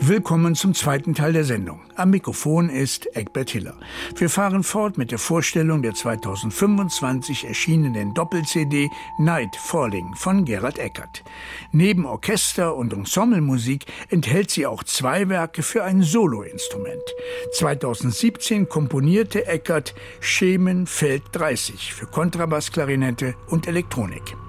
Willkommen zum zweiten Teil der Sendung. Am Mikrofon ist Egbert Hiller. Wir fahren fort mit der Vorstellung der 2025 erschienenen Doppel-CD Night Falling von Gerhard Eckert. Neben Orchester- und Ensemblemusik enthält sie auch zwei Werke für ein Soloinstrument. 2017 komponierte Eckert Schemen Feld 30 für Kontrabass, Klarinette und Elektronik.